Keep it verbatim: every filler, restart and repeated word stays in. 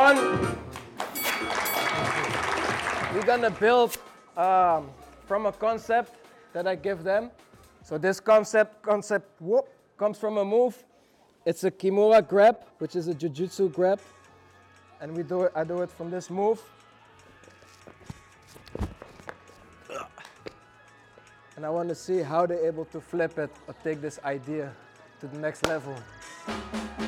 one, we're gonna build um, from a concept that I give them. So this concept, concept whoop, comes from a move. It's a Kimura grab, which is a jiu-jitsu grab. And we do it, I do it from this move. And I want to see how they're able to flip it or take this idea to the next level.